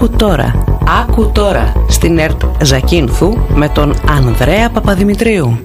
Άκου τώρα στην ΕΡΤ Ζακίνθου με τον Ανδρέα Παπαδημητρίου.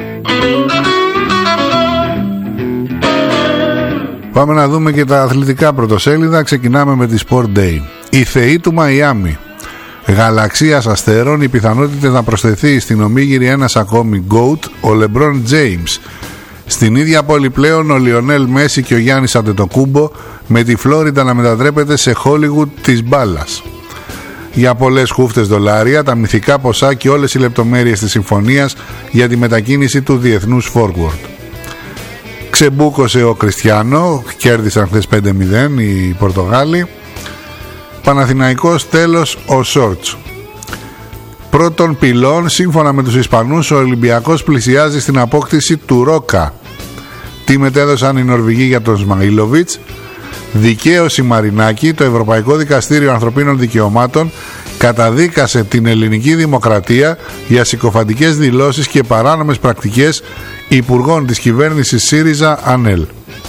Πάμε να δούμε και τα αθλητικά πρωτοσέλιδα. Ξεκινάμε με τη Sport Day. Η θεή του Μαϊάμι. Γαλαξίας αστέρων, οι πιθανότητες να προσθεθεί στην ομίγυρη ένας ακόμη GOAT, ο LeBron James. Στην ίδια πόλη πλέον ο Λιονέλ Μέση και ο Γιάννης Αντετοκούμπο, με τη Φλόριντα να μετατρέπεται σε Hollywood της μπάλας. Για πολλές χούφτες δολάρια, τα μυθικά ποσά και όλες οι λεπτομέρειες της συμφωνίας για τη μετακίνηση του διεθνούς forward. Ξεμπούκωσε ο Κριστιάνο, κέρδισαν χθες 5-0 οι Πορτογάλοι. Παναθηναϊκός τέλος ο Σόρτς. Πρώτων πυλών, σύμφωνα με τους Ισπανούς, ο Ολυμπιακός πλησιάζει στην απόκτηση του Ρόκα. Τι μετέδωσαν οι Νορβηγοί για τον Σμαϊλόβιτς? Δικαίωση Μαρινάκη. Το Ευρωπαϊκό Δικαστήριο Ανθρωπίνων Δικαιωμάτων καταδίκασε την ελληνική δημοκρατία για συκοφαντικές δηλώσεις και παράνομες πρακτικές υπουργών της κυβέρνησης ΣΥΡΙΖΑ ΑΝΕΛ.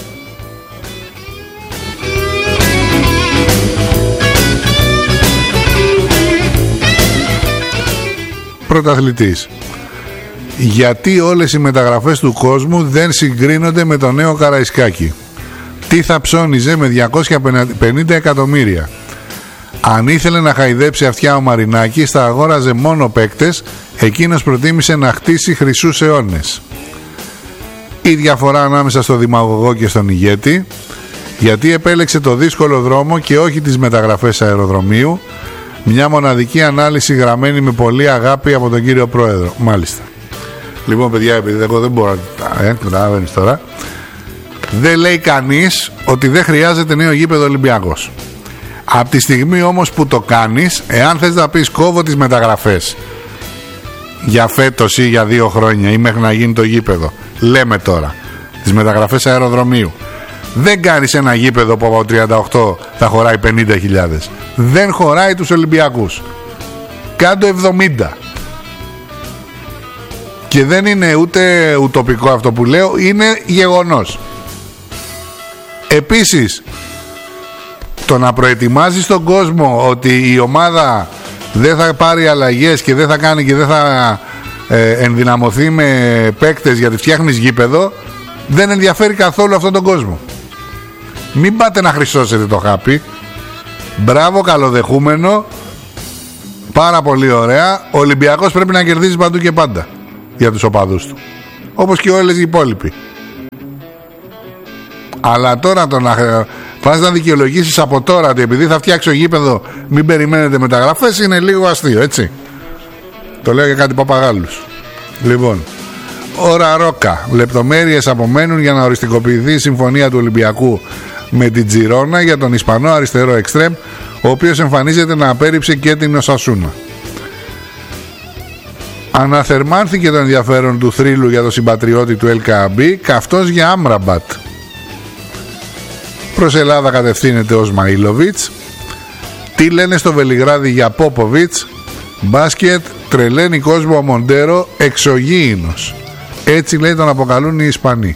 Πρωταθλητής. Γιατί όλες οι μεταγραφές του κόσμου δεν συγκρίνονται με το νέο Καραϊσκάκη? Τι θα ψώνιζε με 250 εκατομμύρια? Αν ήθελε να χαϊδέψει αυτιά ο Μαρινάκης, θα αγόραζε μόνο παίκτες. Εκείνος προτίμησε να χτίσει χρυσούς αιώνες. Η διαφορά ανάμεσα στο δημαγωγό και στον ηγέτη. Γιατί επέλεξε το δύσκολο δρόμο και όχι τις μεταγραφές αεροδρομίου? Μια μοναδική ανάλυση γραμμένη με πολύ αγάπη από τον κύριο Πρόεδρο. Μάλιστα. Λοιπόν, παιδιά, επειδή εγώ δεν μπορώ να καταλαβαίνεις τώρα, δεν λέει κανείς ότι δεν χρειάζεται νέο γήπεδο Ολυμπιακός. Από τη στιγμή όμως που το κάνεις, εάν θες να πεις κόβω τις μεταγραφές για φέτος ή για 2 χρόνια ή μέχρι να γίνει το γήπεδο, λέμε τώρα τις μεταγραφές αεροδρομίου, δεν κάνεις ένα γήπεδο που από 38 θα χωράει 50.000. Δεν χωράει τους Ολυμπιακούς. Κάντο 70. Και δεν είναι ούτε ουτοπικό αυτό που λέω, είναι γεγονός. Επίσης, το να προετοιμάζεις τον κόσμο ότι η ομάδα δεν θα πάρει αλλαγές και δεν θα κάνει και δεν θα ενδυναμωθεί με παίκτες γιατί φτιάχνεις γήπεδο, δεν ενδιαφέρει καθόλου αυτόν τον κόσμο. Μην πάτε να χρυσώσετε το χάπι. Μπράβο, καλοδεχούμενο. Πάρα πολύ ωραία. Ο Ολυμπιακός πρέπει να κερδίζει παντού και πάντα για τους οπαδούς του, όπως και όλες οι υπόλοιποι. Αλλά τώρα το να πας να δικαιολογήσεις από τώρα ότι επειδή θα φτιάξω γήπεδο μην περιμένετε μεταγραφές, είναι λίγο αστείο, έτσι. Το λέω για κάτι παπαγάλους. Λοιπόν, ώρα Ρόκα. Λεπτομέρειες απομένουν για να οριστικοποιηθεί η συμφωνία του Ολυμπιακού με την Τζιρόνα για τον Ισπανό αριστερό εξτρέμ, ο οποίος εμφανίζεται να απέρριψε και την Οσασούνα. Αναθερμάνθηκε το ενδιαφέρον του θρύλου για το συμπατριώτη του ΕΛΚΑΑΜΠΗ, καυτός για Άμραμπατ. Προς Ελλάδα κατευθύνεται ο Σμαϊλόβιτς. Τι λένε στο Βελιγράδι για Πόποβιτς? Μπάσκετ, τρελαίνει κόσμο ο Μοντέρο, εξωγήινος. Έτσι λέει τον αποκαλούν οι Ισπανοί.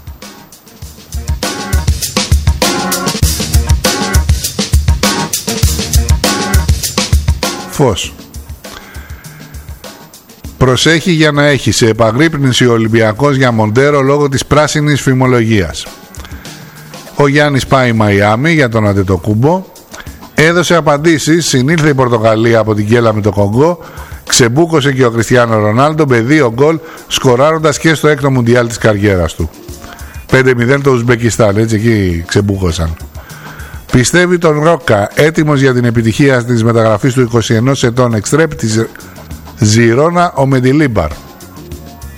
Φως. Προσέχει για να έχει σε επαγρύπνηση ο Ολυμπιακός για Μοντέρο λόγω της πράσινης φημολογίας. Ο Γιάννης πάει Μαϊάμι για τον Αντετοκούμπο. Έδωσε απαντήσεις. Συνήλθε η Πορτογαλία από την κέλα με το Κονγκό. Ξεμπούκωσε και ο Κριστιάνο Ρονάλντο με 2 γκολ, σκοράροντας και στο 6ο Μουντιάλ της καριέρας του. 5-0 το Ουσμπεκιστάν, έτσι εκεί ξεμπούκωσαν. Πιστεύει τον Ρόκα, έτοιμος για την επιτυχία της μεταγραφής του 21 ετών εξτρέπ της Ζιρόνα ο Μεντιλίμπαρ.